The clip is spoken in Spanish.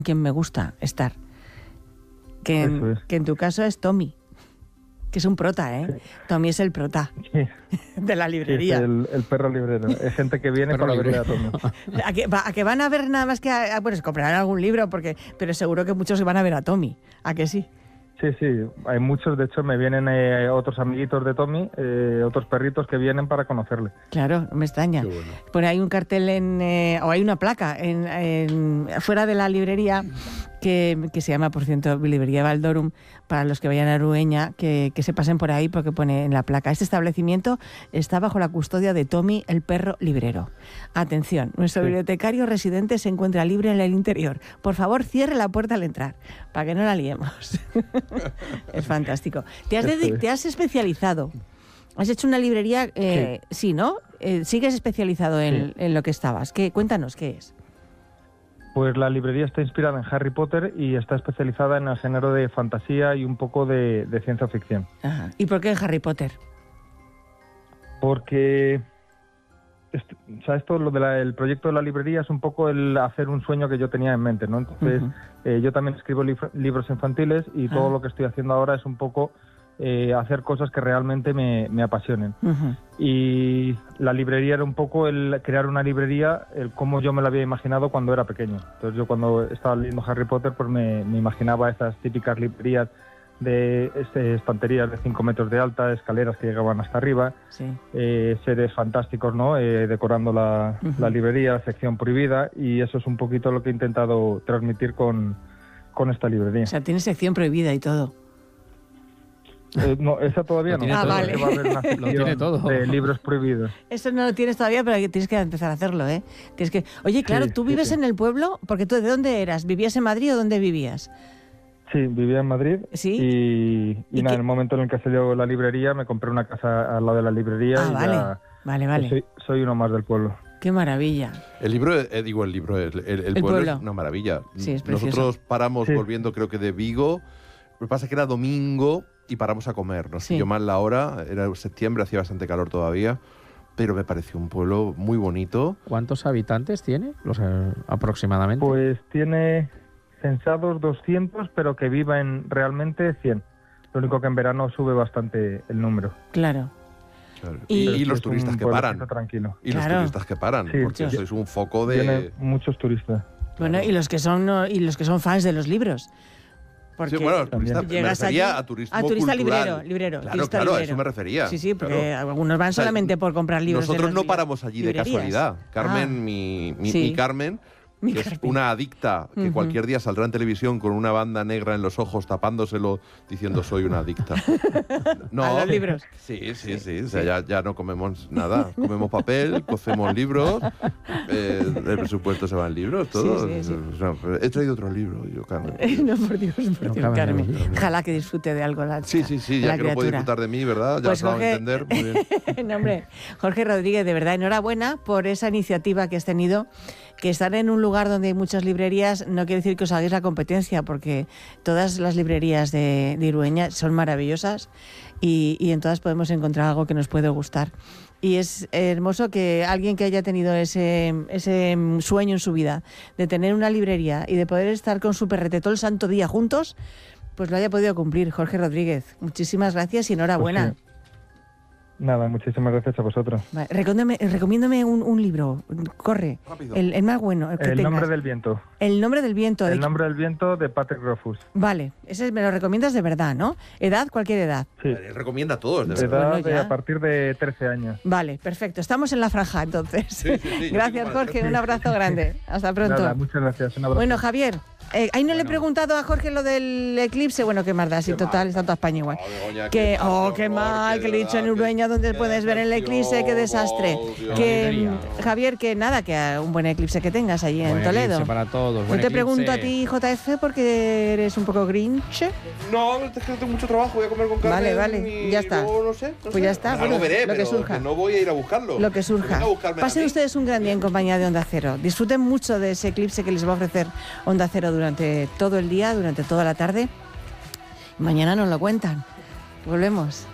quien me gusta estar. Que en tu caso es Tommy, que es un prota, ¿eh? Sí. Tommy es el prota de la librería. Sí, el perro librero. Es gente que viene para leer a Tommy. ¿A que van a ver nada más que bueno, se comprarán algún libro, pero seguro que muchos van a ver a Tommy? ¿A que sí? Sí, hay muchos. De hecho, me vienen otros amiguitos de Tommy, otros perritos que vienen para conocerle. Claro, no me extraña. Bueno. Pues hay un cartel o hay una placa fuera de la librería que se llama, por cierto, Librería Valdorum, para los que vayan a Arueña, que se pasen por ahí porque pone en la placa: este establecimiento está bajo la custodia de Tommy, el perro librero. Atención, nuestro bibliotecario residente se encuentra libre en el interior. Por favor, cierre la puerta al entrar, para que no la liemos. Es fantástico. Te has especializado. Has hecho una librería, sí, ¿no? Sigues especializado en lo que estabas. Cuéntanos, ¿qué es? Pues la librería está inspirada en Harry Potter y está especializada en el género de fantasía y un poco de ciencia ficción. Ajá. ¿Y por qué Harry Potter? Porque el proyecto de la librería es un poco el hacer un sueño que yo tenía en mente, ¿no? Entonces, yo también escribo libros infantiles y todo lo que estoy haciendo ahora es un poco hacer cosas que realmente me apasionen. Y la librería era un poco el crear una librería, el cómo yo me la había imaginado cuando era pequeño. Entonces yo cuando estaba leyendo Harry Potter, pues me imaginaba esas típicas librerías de estanterías de 5 metros de alta, escaleras que llegaban hasta arriba, seres fantásticos, ¿no? Decorando la librería, sección prohibida, y eso es un poquito lo que he intentado transmitir con esta librería. O sea, tiene sección prohibida y todo. No, esa todavía no. Vale. Va a haber una sección lo tiene todo. De libros prohibidos. Eso no lo tienes todavía, pero tienes que empezar a hacerlo, ¿eh? Oye, claro, ¿tú vives en el pueblo? Porque tú, ¿de dónde eras? ¿Vivías en Madrid o dónde vivías? Sí, vivía en Madrid. ¿Sí? Y nada, en el momento en el que salió la librería, me compré una casa al lado de la librería. Vale. Soy uno más del pueblo. ¡Qué maravilla! El pueblo es una maravilla. Sí, es precioso. Nosotros paramos volviendo, creo que de Vigo. Lo que pasa es que era domingo y paramos a comer. Nos pilló mal la hora, era septiembre, hacía bastante calor todavía, pero me pareció un pueblo muy bonito. ¿Cuántos habitantes tiene? Aproximadamente. Pues tiene censados 200, pero que viven realmente 100. Lo único que en verano sube bastante el número. Claro. Y los turistas que paran. Tranquilo. Y los turistas que paran, porque sois un foco de... Tiene muchos turistas. Bueno, y los que son fans de los libros. Porque me refería a turismo turista cultural. Librero. Claro, a eso me refería. Sí, porque algunos van solamente por comprar libros. Nosotros no paramos allí de casualidad. Carmen, mi Carmen, que es una adicta, que cualquier día saldrá en televisión con una banda negra en los ojos, tapándoselo, diciendo soy una adicta. No, ¿a los libros? Sí. O sea, ya no comemos nada. Comemos papel, cocemos libros, el presupuesto se va en libros, todo. Sí. O sea, he traído otro libro, yo, Carmen. No, por Dios, Carmen. Ojalá que disfrute de algo la Sí, ya que no puede disfrutar de mí, ¿verdad? Ya pues lo acabo de entender. Muy bien. No, hombre, Jorge Rodríguez, de verdad, enhorabuena por esa iniciativa que has tenido. Que estar en un lugar donde hay muchas librerías no quiere decir que os hagáis la competencia, porque todas las librerías de Irueña son maravillosas y en todas podemos encontrar algo que nos puede gustar. Y es hermoso que alguien que haya tenido ese sueño en su vida de tener una librería y de poder estar con su perrete todo el santo día juntos, pues lo haya podido cumplir. Jorge Rodríguez, muchísimas gracias y enhorabuena. Pues nada, muchísimas gracias a vosotros. Vale, recomiéndame un libro. Corre. Rápido. El más bueno. El nombre del viento. El nombre del viento. El nombre del viento de Patrick Rothfuss. Vale, ese me lo recomiendas de verdad, ¿no? ¿Edad? Cualquier edad. Sí. Recomienda a todos, de verdad. verdad. A partir de 13 años. Vale, perfecto. Estamos en la franja, entonces. Sí, gracias, Jorge. Un abrazo grande. Hasta pronto. Nada, muchas gracias. Un abrazo. Bueno, Javier. Ahí no le he preguntado a Jorge lo del eclipse. Bueno, qué más da, si total, está toda España igual. Qué mal, que le he dicho en Urueña donde puedes ver el eclipse, qué desastre. Javier, que nada, que un buen eclipse que tengas allí en Toledo. Para todos. Yo te pregunto a ti, JF, porque eres un poco grinch. No, es que tengo mucho trabajo, voy a comer con Carmen. Vale, ya está. No sé. Pues ya está. Bueno, veré, lo que surja. No voy a ir a buscarlo. Lo que surja. Pasen ustedes un gran día en compañía de Onda Cero. Disfruten mucho de ese eclipse que les va a ofrecer Onda Cero durante todo el día, durante toda la tarde. Mañana nos lo cuentan. Volvemos.